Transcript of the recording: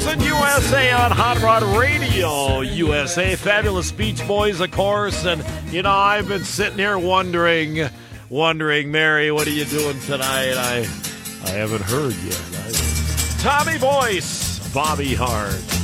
Cruising USA on Hot Rod Radio USA. Fabulous Beach Boys, of course. And, you know, I've been sitting here wondering, Mary, what are you doing tonight? I haven't heard yet. Tommy Boyce, Bobby Hart.